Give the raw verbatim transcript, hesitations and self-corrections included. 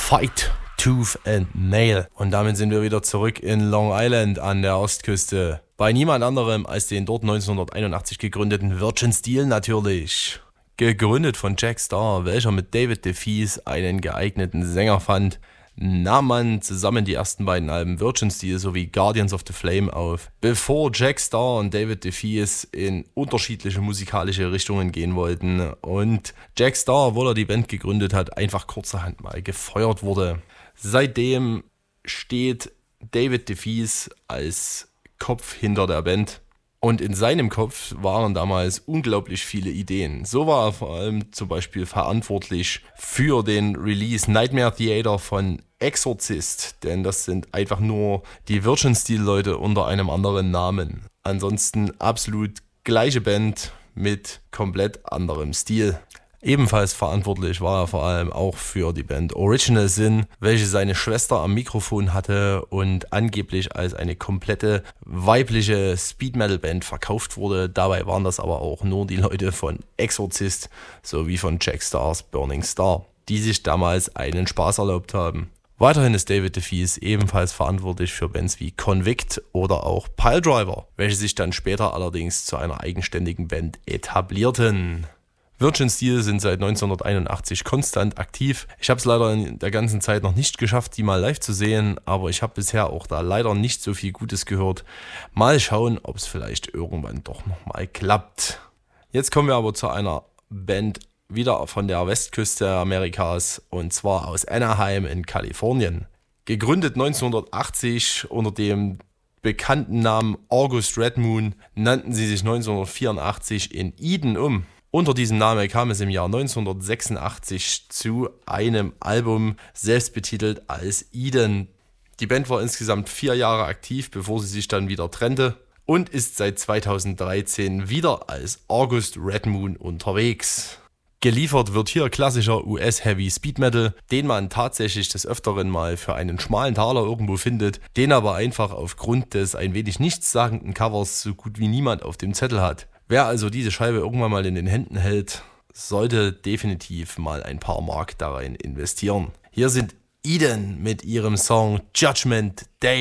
Fight, Tooth and Nail. Und damit sind wir wieder zurück in Long Island an der Ostküste. Bei niemand anderem als den dort neunzehnhunderteinundachtzig gegründeten Virgin Steel natürlich. Gegründet von Jack Starr, welcher mit David DeFees einen geeigneten Sänger fand, nahm man zusammen die ersten beiden Alben Virgin Steel sowie Guardians of the Flame auf, bevor Jack Starr und David DeFees in unterschiedliche musikalische Richtungen gehen wollten und Jack Starr, wo er die Band gegründet hat, einfach kurzerhand mal gefeuert wurde. Seitdem steht David DeFees als Kopf hinter der Band. Und in seinem Kopf waren damals unglaublich viele Ideen. So war er vor allem zum Beispiel verantwortlich für den Release Nightmare Theater von Exorcist, denn das sind einfach nur die Virgin Steel Leute unter einem anderen Namen. Ansonsten absolut gleiche Band mit komplett anderem Stil. Ebenfalls verantwortlich war er vor allem auch für die Band Original Sin, welche seine Schwester am Mikrofon hatte und angeblich als eine komplette weibliche Speed-Metal-Band verkauft wurde. Dabei waren das aber auch nur die Leute von Exorcist sowie von Jack Starrs Burning Star, die sich damals einen Spaß erlaubt haben. Weiterhin ist David DeFees ebenfalls verantwortlich für Bands wie Convict oder auch Piledriver, welche sich dann später allerdings zu einer eigenständigen Band etablierten. Virgin Steel sind seit neunzehnhunderteinundachtzig konstant aktiv. Ich habe es leider in der ganzen Zeit noch nicht geschafft, die mal live zu sehen, aber ich habe bisher auch da leider nicht so viel Gutes gehört. Mal schauen, ob es vielleicht irgendwann doch nochmal klappt. Jetzt kommen wir aber zu einer Band wieder von der Westküste Amerikas und zwar aus Anaheim in Kalifornien. Gegründet neunzehnhundertachtzig unter dem bekannten Namen August Red Moon, nannten sie sich neunzehnhundertvierundachtzig in Eden um. Unter diesem Namen kam es im Jahr neunzehnhundertsechsundachtzig zu einem Album, selbst betitelt als Eden. Die Band war insgesamt vier Jahre aktiv, bevor sie sich dann wieder trennte und ist seit zweitausenddreizehn wieder als August Red Moon unterwegs. Geliefert wird hier klassischer U S-Heavy Speed Metal, den man tatsächlich des Öfteren mal für einen schmalen Taler irgendwo findet, den aber einfach aufgrund des ein wenig nichtssagenden Covers so gut wie niemand auf dem Zettel hat. Wer also diese Scheibe irgendwann mal in den Händen hält, sollte definitiv mal ein paar Mark da rein investieren. Hier sind Eden mit ihrem Song Judgment Day.